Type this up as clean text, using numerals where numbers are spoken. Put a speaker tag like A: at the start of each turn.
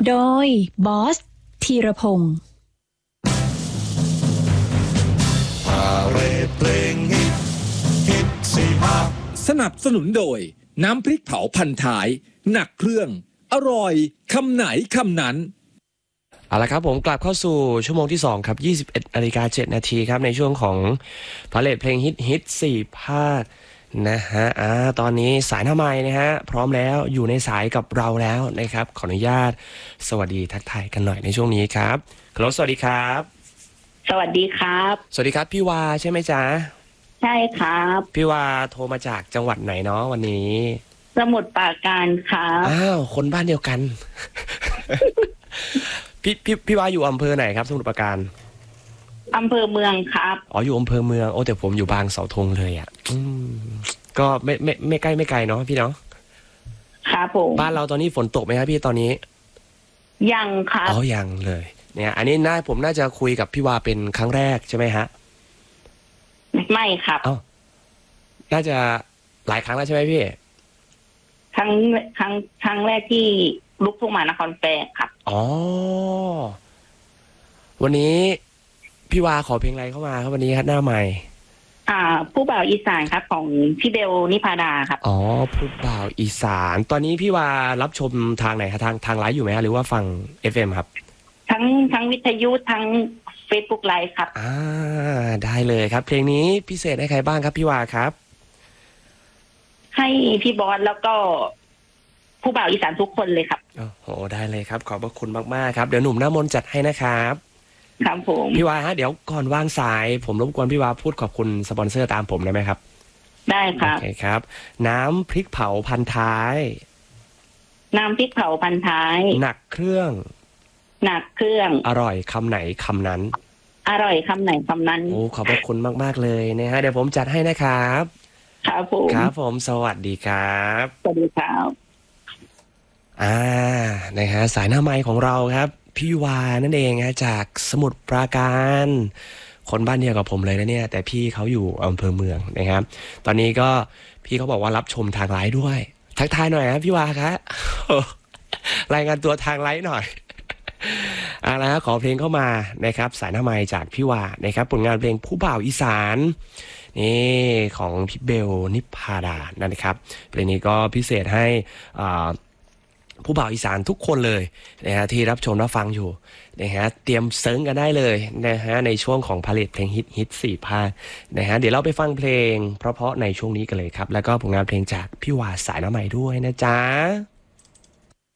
A: โดยบอสธีรพงศ์
B: พาเรดเพลงฮิตสี่ภาค
C: สนับสนุนโดยน้ำพริกเผาพันท้ายหนักเครื่องอร่อยคำไหนคำนั้น
D: เอาละครับผมกลับเข้าสู่ชั่วโมงที่2ครับ21:07 นาทีครับในช่วงของพาเลทเพลงฮิต4ภาคนะฮะตอนนี้สายหน้าไมค์นะฮะพร้อมแล้วอยู่ในสายกับเราแล้วนะครับขออนุญาตสวัสดีทักทายกันหน่อยในช่วงนี้ครับฮัลโหลสวัสดีครับ
E: สวัสดีครับ
D: สวัสดีครับพี่วาใช่ไหมจ๊ะ
E: ใช่ครับ
D: พี่วาโทรมาจากจังหวัดไหนเนาะวันนี้
E: สมุทรปราการครับ
D: คนบ้านเดียวกัน พี่วาอยู่อำเภอไหนครับสมุทรปราการ
E: อำเภอเมืองครับ
D: อยู่อำเภอเมืองแต่ผมอยู่บางเสาธงเลยก็ไม่ใกล้ไม่ไกลเนาะพี่เนาะ
E: ครับผม
D: บ้านเราตอนนี้ฝนตกไหมครับพี่ตอนนี้
E: ยังครับ
D: ยังเลยเนี่ยอันนี้ผมน่าจะคุยกับพี่วาเป็นครั้งแรกใช่ไหมฮะ
E: ไม่ครับ
D: น่าจะหลายครั้งแล้วใช่ไหมพี่
E: ครั้งแรกที่ลุกทุ่งมหานครแปลครับ
D: วันนี้พี่วาขอเพลงอะไรเข้ามาครับวันนี้ครับหน้าใหม่
E: ผู้บ่าวอีสานครับของพี่เบลนิพาดาครับ
D: ผู้บ่าวอีสานตอนนี้พี่วารับชมทางไหนครับทางไลฟ์อยู่ไหมหรือว่าฟัง FM ครับ
E: ทั้งวิทยุทั้ง Facebook ไลฟ์ครับ
D: ได้เลยครับเพลงนี้พิเศษให้ใครบ้างครับพี่วาครับ
E: ให้พี่บอสแล้วก็ผู้บ่าวอีสานทุกคนเลยครับ
D: ได้เลยครับขอบพระคุณมากๆครับเดี๋ยวหนุ่มหน้ามนต์จัดให้นะครับ
E: ครับผม
D: พี่วาฮะเดี๋ยวก่อนวางสายผมรบกวนพี่วาพูดขอบคุณสปอนเซอร์ตามผมได้ไหมครับ
E: ได้ครับ
D: โอเคครับน้ำพริกเผาพันท้าย
E: น้ำพริกเผาพันท้าย
D: หนักเครื่องอร่อยคำไหนคำนั้น
E: อร่อยคำไหนคำนั้น
D: ขอบพระคุณมากๆเลยนะฮะเดี๋ยวผมจัดให้นะครับ
E: ครับ
D: ผมสวัสดีครับ
E: สวัสดีครับ
D: นะฮะสายหน้าไมค์ของเราครับพี่วานั่นเองฮะจากสมุทรปราการคนบ้านเดียวกับผมเลยนะเนี่ยแต่พี่เขาอยู่อำเภอเมืองนะครับตอนนี้ก็พี่เขาบอกว่ารับชมทางไลฟ์ด้วยทักทายหน่อยครับพี่วาครับ รายงานตัวทางไลฟ์หน่อยแล้วขอเพลงเข้ามานะครับสายหน้าไมค์จากพี่วานะครับผลงานเพลงผู้บ่าวอีสานนี่ของพี่เบลนิพาดานะครับเพลงนี้ก็พิเศษให้ผู้บ่าวอีสานทุกคนเลยนะฮะที่รับชมรับฟังอยู่นะฮะเตรียมเซิร์งกันได้เลยนะฮะในช่วงของพาเลทเพลงฮิต4ภาคนะฮะเดี๋ยวเราไปฟังเพลงเพราะๆในช่วงนี้กันเลยครับแล้วก็ผลงานเพลงจากพี่วาสายหน้าใหม่ด้วยนะจ๊ะ